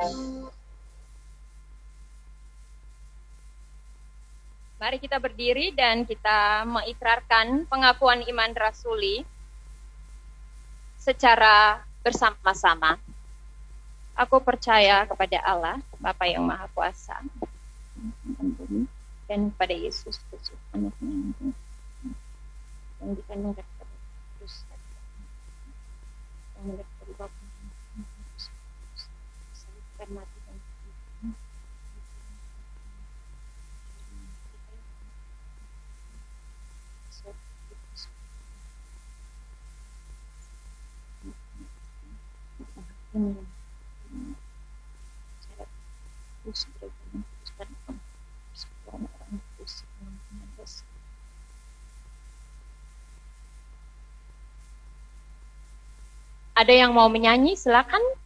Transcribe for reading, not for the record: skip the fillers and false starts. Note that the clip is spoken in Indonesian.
Mari kita berdiri dan kita mengikrarkan pengakuan iman rasuli secara bersama-sama. Aku percaya kepada Allah, Bapa yang Maha Kuasa, dan kepada Yesus Kristus, Anaknya yang dikandung dari Kristus, yang mendapat dari Bapa, salibkan mati dan Ada yang mau menyanyi? Silakan.